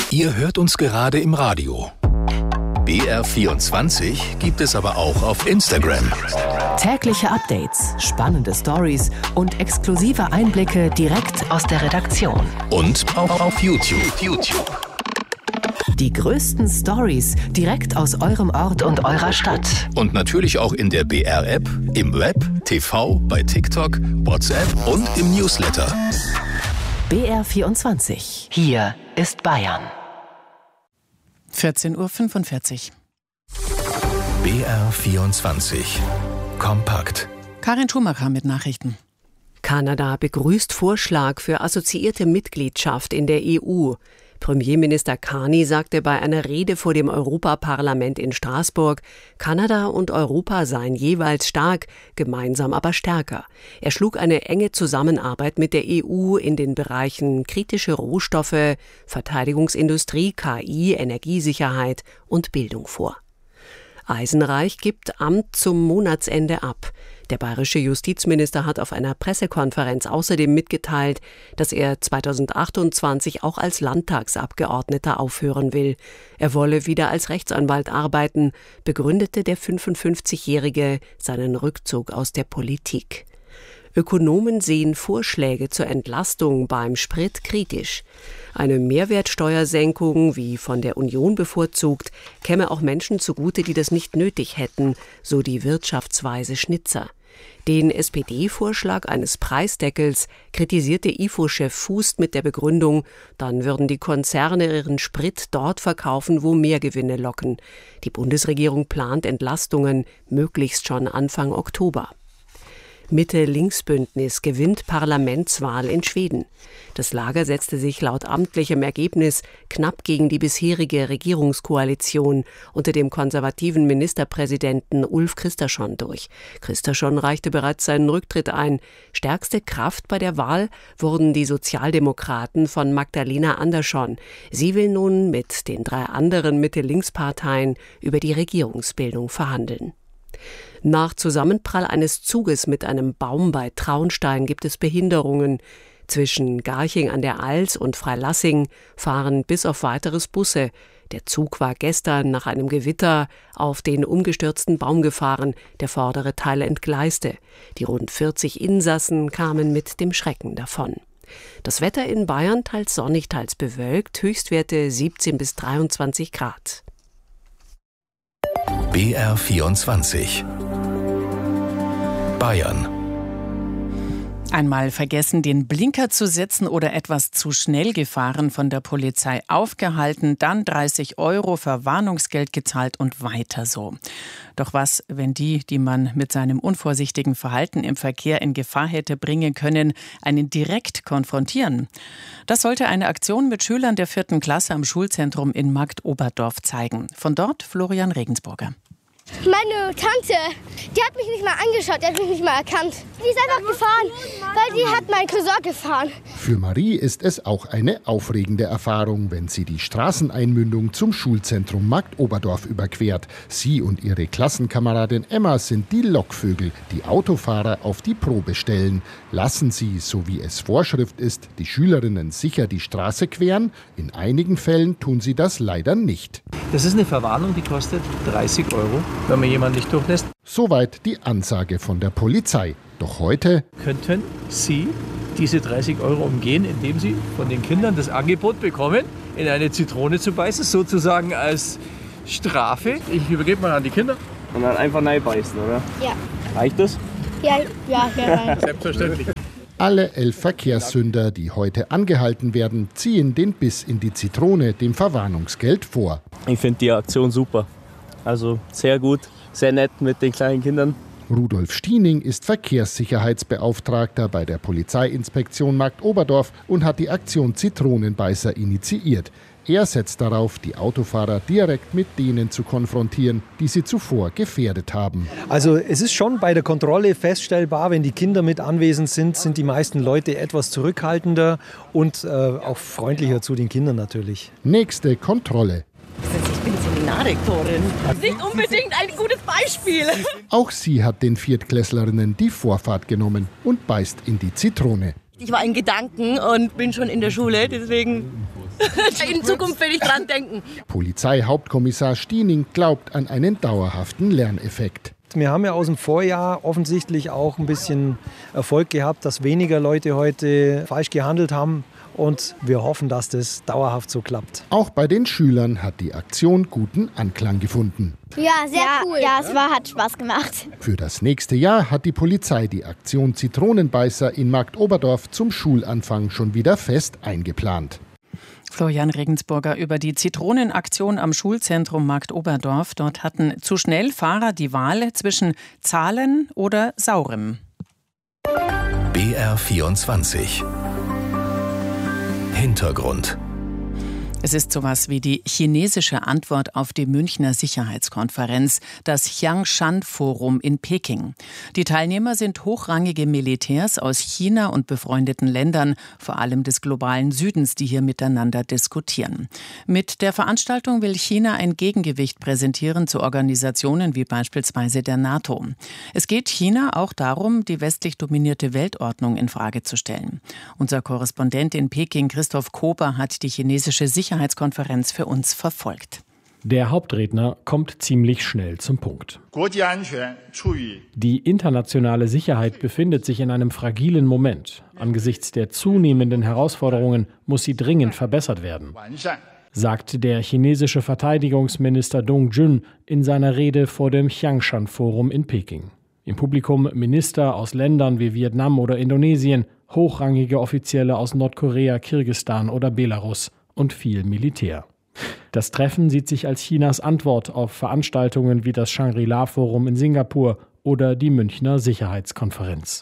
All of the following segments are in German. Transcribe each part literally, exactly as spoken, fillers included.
Ihr hört uns gerade im Radio. B R vierundzwanzig gibt es aber auch auf Instagram. Tägliche Updates, spannende Stories und exklusive Einblicke direkt aus der Redaktion. Und auch auf YouTube. YouTube. Die größten Stories direkt aus eurem Ort und eurer Stadt. Und natürlich auch in der B R-App, im Web, T V, bei TikTok, WhatsApp und im Newsletter. B R vierundzwanzig. Hier ist Bayern. vierzehn Uhr fünfundvierzig. B R vierundzwanzig. Kompakt. Karin Schumacher mit Nachrichten. Kanada begrüßt Vorschlag für assoziierte Mitgliedschaft in der E U. Premierminister Carney sagte bei einer Rede vor dem Europaparlament in Straßburg, Kanada und Europa seien jeweils stark, gemeinsam aber stärker. Er schlug eine enge Zusammenarbeit mit der E U in den Bereichen kritische Rohstoffe, Verteidigungsindustrie, K I, Energiesicherheit und Bildung vor. Eisenreich gibt Amt zum Monatsende ab. Der bayerische Justizminister hat auf einer Pressekonferenz außerdem mitgeteilt, dass er zweitausendachtundzwanzig auch als Landtagsabgeordneter aufhören will. Er wolle wieder als Rechtsanwalt arbeiten, begründete der fünfundfünfzigjährige seinen Rückzug aus der Politik. Ökonomen sehen Vorschläge zur Entlastung beim Sprit kritisch. Eine Mehrwertsteuersenkung, wie von der Union bevorzugt, käme auch Menschen zugute, die das nicht nötig hätten, so die Wirtschaftsweise Schnitzer. Den S P D-Vorschlag eines Preisdeckels kritisierte I F O-Chef Fußt mit der Begründung, dann würden die Konzerne ihren Sprit dort verkaufen, wo mehr Gewinne locken. Die Bundesregierung plant Entlastungen, möglichst schon Anfang Oktober. Mitte-Links-Bündnis gewinnt Parlamentswahl in Schweden. Das Lager setzte sich laut amtlichem Ergebnis knapp gegen die bisherige Regierungskoalition unter dem konservativen Ministerpräsidenten Ulf Kristersson durch. Kristersson reichte bereits seinen Rücktritt ein. Stärkste Kraft bei der Wahl wurden die Sozialdemokraten von Magdalena Andersson. Sie will nun mit den drei anderen Mitte-Links-Parteien über die Regierungsbildung verhandeln. Nach Zusammenprall eines Zuges mit einem Baum bei Traunstein gibt es Behinderungen. Zwischen Garching an der Als und Freilassing fahren bis auf weiteres Busse. Der Zug war gestern nach einem Gewitter auf den umgestürzten Baum gefahren. Der vordere Teil entgleiste. Die rund vierzig Insassen kamen mit dem Schrecken davon. Das Wetter in Bayern teils sonnig, teils bewölkt. Höchstwerte siebzehn bis dreiundzwanzig Grad. B R vierundzwanzig. Bayern. Einmal vergessen, den Blinker zu setzen oder etwas zu schnell gefahren, von der Polizei aufgehalten, dann dreißig Euro Verwarnungsgeld gezahlt und weiter so. Doch was, wenn die, die man mit seinem unvorsichtigen Verhalten im Verkehr in Gefahr hätte bringen können, einen direkt konfrontieren? Das sollte eine Aktion mit Schülern der vierten Klasse am Schulzentrum in Marktoberdorf zeigen. Von dort Florian Regensburger. Meine Tante, die hat mich nicht mal angeschaut, die hat mich nicht mal erkannt. Die ist einfach gefahren, weil die hat meinen Cousin gefahren. Für Marie ist es auch eine aufregende Erfahrung, wenn sie die Straßeneinmündung zum Schulzentrum Marktoberdorf überquert. Sie und ihre Klassenkameradin Emma sind die Lockvögel, die Autofahrer auf die Probe stellen. Lassen sie, so wie es Vorschrift ist, die Schülerinnen sicher die Straße queren? In einigen Fällen tun sie das leider nicht. Das ist eine Verwarnung, die kostet dreißig Euro, wenn man jemanden nicht durchlässt. Soweit die Ansage von der Polizei. Doch heute könnten Sie diese dreißig Euro umgehen, indem Sie von den Kindern das Angebot bekommen, in eine Zitrone zu beißen, sozusagen als Strafe. Ich übergebe mal an die Kinder. Und dann einfach reinbeißen, oder? Ja. Reicht das? Ja, ja, ja. Selbstverständlich. alle elf Verkehrssünder, die heute angehalten werden, ziehen den Biss in die Zitrone, dem Verwarnungsgeld, vor. Ich finde die Aktion super. Also sehr gut, sehr nett mit den kleinen Kindern. Rudolf Stiening ist Verkehrssicherheitsbeauftragter bei der Polizeiinspektion Marktoberdorf und hat die Aktion Zitronenbeißer initiiert. Er setzt darauf, die Autofahrer direkt mit denen zu konfrontieren, die sie zuvor gefährdet haben. Also es ist schon bei der Kontrolle feststellbar, wenn die Kinder mit anwesend sind, sind die meisten Leute etwas zurückhaltender und äh, auch freundlicher zu den Kindern natürlich. Nächste Kontrolle. Ich bin Seminarrektorin. Nicht unbedingt ein gutes Beispiel. Auch sie hat den Viertklässlerinnen die Vorfahrt genommen und beißt in die Zitrone. Ich war in Gedanken und bin schon in der Schule, deswegen In Zukunft will ich dran denken. Polizeihauptkommissar Stiening glaubt an einen dauerhaften Lerneffekt. Wir haben ja aus dem Vorjahr offensichtlich auch ein bisschen Erfolg gehabt, dass weniger Leute heute falsch gehandelt haben. Und wir hoffen, dass das dauerhaft so klappt. Auch bei den Schülern hat die Aktion guten Anklang gefunden. Ja, sehr ja, cool. Ja, es war, hat Spaß gemacht. Für das nächste Jahr hat die Polizei die Aktion Zitronenbeißer in Marktoberdorf zum Schulanfang schon wieder fest eingeplant. Florian Regensburger über die Zitronenaktion am Schulzentrum Marktoberdorf. Dort hatten zu schnell Fahrer die Wahl zwischen Zahlen oder Saurem. B R vierundzwanzig Hintergrund. Es ist sowas wie die chinesische Antwort auf die Münchner Sicherheitskonferenz, das Xiangshan-Forum in Peking. Die Teilnehmer sind hochrangige Militärs aus China und befreundeten Ländern, vor allem des globalen Südens, die hier miteinander diskutieren. Mit der Veranstaltung will China ein Gegengewicht präsentieren zu Organisationen wie beispielsweise der NATO. Es geht China auch darum, die westlich dominierte Weltordnung in Frage zu stellen. Unser Korrespondent in Peking, Christoph Kober, hat die chinesische Sicherheitskonferenz Sicherheitskonferenz für uns verfolgt. Der Hauptredner kommt ziemlich schnell zum Punkt. Die internationale Sicherheit befindet sich in einem fragilen Moment. Angesichts der zunehmenden Herausforderungen muss sie dringend verbessert werden, sagt der chinesische Verteidigungsminister Dong Jun in seiner Rede vor dem Xiangshan-Forum in Peking. Im Publikum Minister aus Ländern wie Vietnam oder Indonesien, hochrangige Offizielle aus Nordkorea, Kirgisistan oder Belarus und viel Militär. Das Treffen sieht sich als Chinas Antwort auf Veranstaltungen wie das Shangri-La-Forum in Singapur oder die Münchner Sicherheitskonferenz.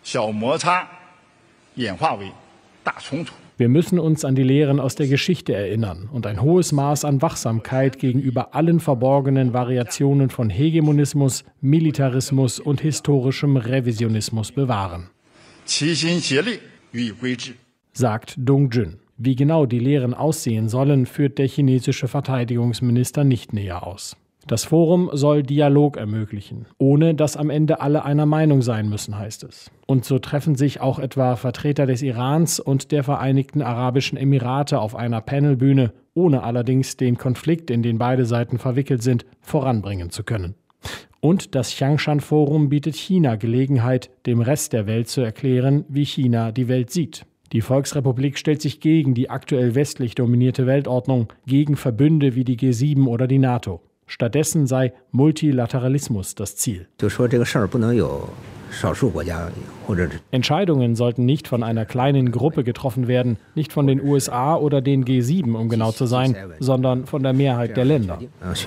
Wir müssen uns an die Lehren aus der Geschichte erinnern und ein hohes Maß an Wachsamkeit gegenüber allen verborgenen Variationen von Hegemonismus, Militarismus und historischem Revisionismus bewahren, sagt Dong Jun. Wie genau die Lehren aussehen sollen, führt der chinesische Verteidigungsminister nicht näher aus. Das Forum soll Dialog ermöglichen, ohne dass am Ende alle einer Meinung sein müssen, heißt es. Und so treffen sich auch etwa Vertreter des Irans und der Vereinigten Arabischen Emirate auf einer Panelbühne, ohne allerdings den Konflikt, in den beide Seiten verwickelt sind, voranbringen zu können. Und das Xiangshan-Forum bietet China Gelegenheit, dem Rest der Welt zu erklären, wie China die Welt sieht. Die Volksrepublik stellt sich gegen die aktuell westlich dominierte Weltordnung, gegen Verbünde wie die G sieben oder die NATO. Stattdessen sei Multilateralismus das Ziel. Entscheidungen sollten nicht von einer kleinen Gruppe getroffen werden, nicht von den U S A oder den G sieben, um genau zu sein, sondern von der Mehrheit der Länder,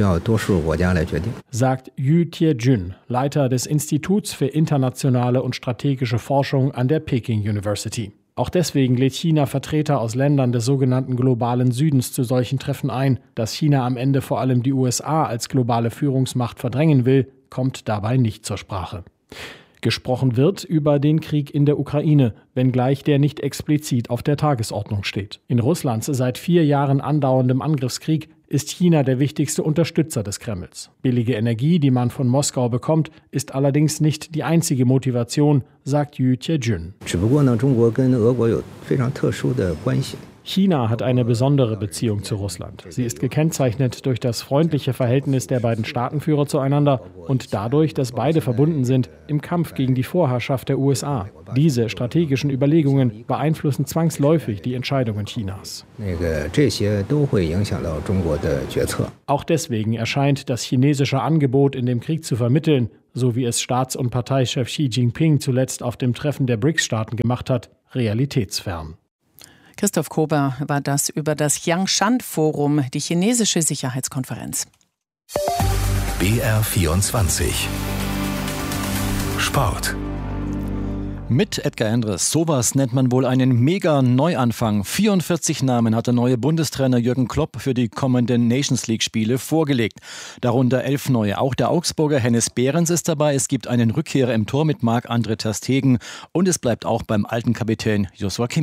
sagt Yu Tiejun, Leiter des Instituts für internationale und strategische Forschung an der Peking University. Auch deswegen lädt China Vertreter aus Ländern des sogenannten globalen Südens zu solchen Treffen ein. Dass China am Ende vor allem die U S A als globale Führungsmacht verdrängen will, kommt dabei nicht zur Sprache. Gesprochen wird über den Krieg in der Ukraine, wenngleich der nicht explizit auf der Tagesordnung steht. In Russlands seit vier Jahren andauerndem Angriffskrieg ist China der wichtigste Unterstützer des Kremls. Billige Energie, die man von Moskau bekommt, ist allerdings nicht die einzige Motivation, sagt Yu Tiejun. China hat eine besondere Beziehung zu Russland. Sie ist gekennzeichnet durch das freundliche Verhältnis der beiden Staatenführer zueinander und dadurch, dass beide verbunden sind im Kampf gegen die Vorherrschaft der U S A. Diese strategischen Überlegungen beeinflussen zwangsläufig die Entscheidungen Chinas. Auch deswegen erscheint das chinesische Angebot, in dem Krieg zu vermitteln, so wie es Staats- und Parteichef Xi Jinping zuletzt auf dem Treffen der B R I C S-Staaten gemacht hat, realitätsfern. Christoph Kober war das über das Xiangshan-Forum, die chinesische Sicherheitskonferenz. B R vierundzwanzig Sport. Mit Edgar Endres. Sowas nennt man wohl einen Mega-Neuanfang. vierundvierzig Namen hat der neue Bundestrainer Jürgen Klopp für die kommenden Nations League-Spiele vorgelegt. Darunter elf neue. Auch der Augsburger Hennes Behrens ist dabei. Es gibt einen Rückkehrer im Tor mit Marc-André ter Stegen. Und es bleibt auch beim alten Kapitän Joshua Kimmich.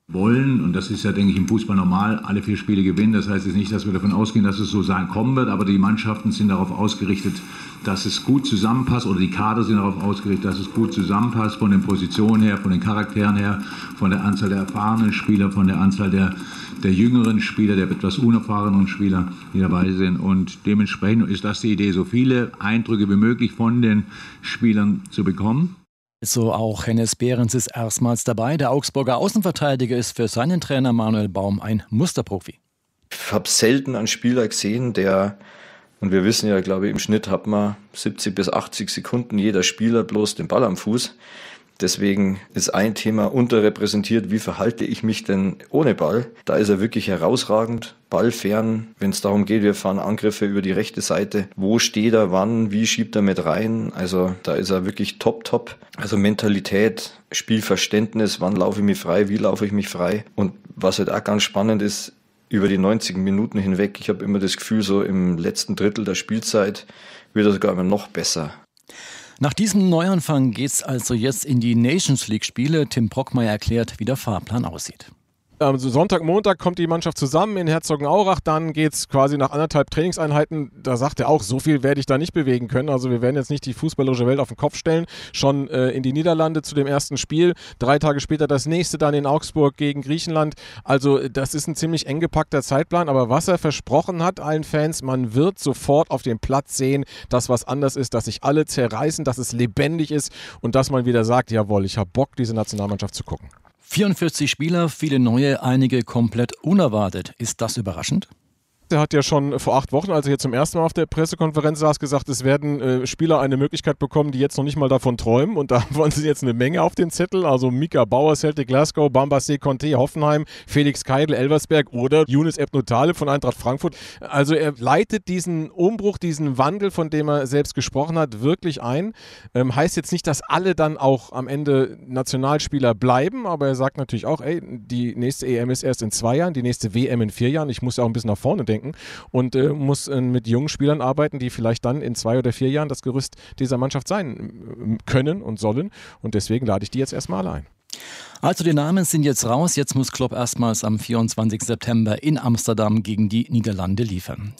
wollen, und das ist ja, denke ich, im Fußball normal, alle vier Spiele gewinnen. Das heißt jetzt nicht, dass wir davon ausgehen, dass es so sein kommen wird, aber die Mannschaften sind darauf ausgerichtet, dass es gut zusammenpasst, oder die Kader sind darauf ausgerichtet, dass es gut zusammenpasst, von den Positionen her, von den Charakteren her, von der Anzahl der erfahrenen Spieler, von der Anzahl der, der jüngeren Spieler, der etwas unerfahrenen Spieler, die dabei sind. Und dementsprechend ist das die Idee, so viele Eindrücke wie möglich von den Spielern zu bekommen. So auch Hennes Behrens ist erstmals dabei. Der Augsburger Außenverteidiger ist für seinen Trainer Manuel Baum ein Musterprofi. Ich habe selten einen Spieler gesehen, der, und wir wissen ja, glaube ich, im Schnitt hat man siebzig bis achtzig Sekunden jeder Spieler bloß den Ball am Fuß. Deswegen ist ein Thema unterrepräsentiert, wie verhalte ich mich denn ohne Ball? Da ist er wirklich herausragend, ballfern, wenn es darum geht, wir fahren Angriffe über die rechte Seite. Wo steht er, wann, wie schiebt er mit rein? Also da ist er wirklich top, top. Also Mentalität, Spielverständnis, wann laufe ich mich frei, wie laufe ich mich frei? Und was halt auch ganz spannend ist, über die neunzig Minuten hinweg, ich habe immer das Gefühl, so im letzten Drittel der Spielzeit wird er sogar immer noch besser. Nach diesem Neuanfang geht's also jetzt in die Nations League Spiele. Tim Brockmeier erklärt, wie der Fahrplan aussieht. Also Sonntag, Montag kommt die Mannschaft zusammen in Herzogenaurach, dann geht es quasi nach anderthalb Trainingseinheiten, da sagt er auch, so viel werde ich da nicht bewegen können, also wir werden jetzt nicht die fußballerische Welt auf den Kopf stellen, schon äh, in die Niederlande zu dem ersten Spiel, drei Tage später das nächste dann in Augsburg gegen Griechenland, also das ist ein ziemlich eng gepackter Zeitplan, aber was er versprochen hat allen Fans, man wird sofort auf dem Platz sehen, dass was anders ist, dass sich alle zerreißen, dass es lebendig ist und dass man wieder sagt, jawohl, ich habe Bock, diese Nationalmannschaft zu gucken. vierundvierzig Spieler, viele neue, einige komplett unerwartet. Ist das überraschend? Er hat ja schon vor acht Wochen, als er hier zum ersten Mal auf der Pressekonferenz saß, gesagt, es werden äh, Spieler eine Möglichkeit bekommen, die jetzt noch nicht mal davon träumen. Und da wollen sie jetzt eine Menge auf den Zettel. Also Mika Bauer, Celtic Glasgow, Bamba Conte, Hoffenheim, Felix Keidl, Elversberg oder Younes Ebnou Taleb von Eintracht Frankfurt. Also er leitet diesen Umbruch, diesen Wandel, von dem er selbst gesprochen hat, wirklich ein. Ähm, heißt jetzt nicht, dass alle dann auch am Ende Nationalspieler bleiben, aber er sagt natürlich auch, ey, die nächste E M ist erst in zwei Jahren, die nächste W M in vier Jahren. Ich muss ja auch ein bisschen nach vorne denken. Und äh, muss äh, mit jungen Spielern arbeiten, die vielleicht dann in zwei oder vier Jahren das Gerüst dieser Mannschaft sein können und sollen. Und deswegen lade ich die jetzt erstmal ein. Also die Namen sind jetzt raus. Jetzt muss Klopp erstmals am vierundzwanzigsten September in Amsterdam gegen die Niederlande liefern.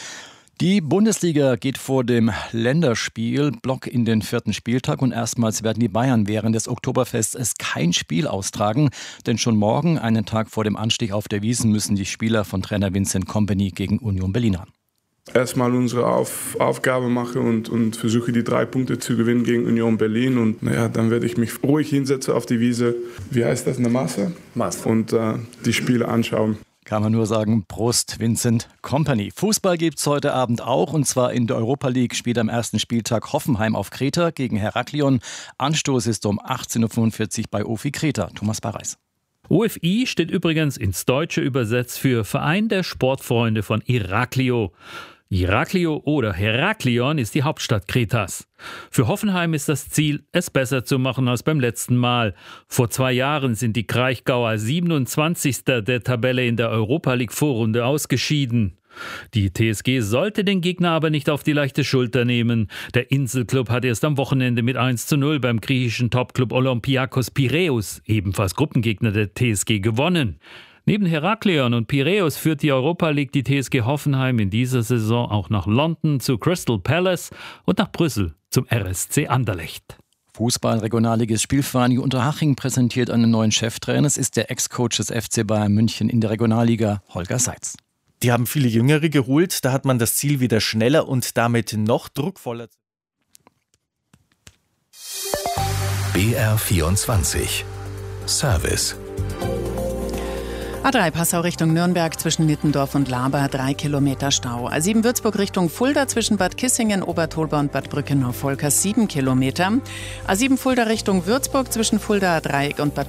Die Bundesliga geht vor dem Länderspielblock in den vierten Spieltag und erstmals werden die Bayern während des Oktoberfests kein Spiel austragen, denn schon morgen, einen Tag vor dem Anstieg auf der Wiesn, müssen die Spieler von Trainer Vincent Kompany gegen Union Berlin ran. Erstmal unsere Auf, Aufgabe mache und, und versuche die drei Punkte zu gewinnen gegen Union Berlin und naja, dann werde ich mich ruhig hinsetzen auf die Wiese. Wie heißt das, eine Masse? Masse. Und äh, die Spiele anschauen. Kann man nur sagen, Prost Vincent Kompany. Fußball gibt's heute Abend auch, und zwar in der Europa League spielt am ersten Spieltag Hoffenheim auf Kreta gegen Heraklion. Anstoß ist um achtzehn Uhr fünfundvierzig bei O F I Kreta. Thomas Barreis. O F I steht übrigens ins Deutsche übersetzt für Verein der Sportfreunde von Iraklio. Iraklio oder Heraklion ist die Hauptstadt Kretas. Für Hoffenheim ist das Ziel, es besser zu machen als beim letzten Mal. Vor zwei Jahren sind die Kraichgauer siebenundzwanzigster der Tabelle in der Europa League Vorrunde ausgeschieden. Die T S G sollte den Gegner aber nicht auf die leichte Schulter nehmen. Der Inselklub hat erst am Wochenende mit eins zu null beim griechischen Topclub Olympiakos Piräus, ebenfalls Gruppengegner der T S G, gewonnen. Neben Heraklion und Piräus führt die Europa League die T S G Hoffenheim in dieser Saison auch nach London zu Crystal Palace und nach Brüssel zum R S C Anderlecht. Fußball-Regionalliges Spielvereinigung Unterhaching präsentiert einen neuen Cheftrainer. Es ist der Ex-Coach des F C Bayern München in der Regionalliga, Holger Seitz. Die haben viele Jüngere geholt, da hat man das Ziel wieder schneller und damit noch druckvoller. B R vierundzwanzig Service. A drei Passau Richtung Nürnberg zwischen Nittendorf und Laber, drei Kilometer Stau. A sieben Würzburg Richtung Fulda zwischen Bad Kissingen, Obertolba und Bad Brückenau-Volkers, sieben Kilometer. A sieben Fulda Richtung Würzburg zwischen Fulda Dreieck und Bad